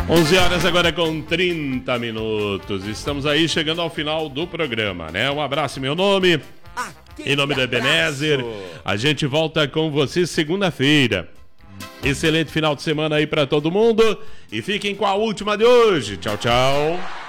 11 horas agora com 30 minutos. Estamos aí chegando ao final do programa, né? Um abraço em meu nome, em nome do Ebenezer. A gente volta com você segunda-feira. Excelente final de semana aí pra todo mundo. E fiquem com a última de hoje. Tchau, tchau.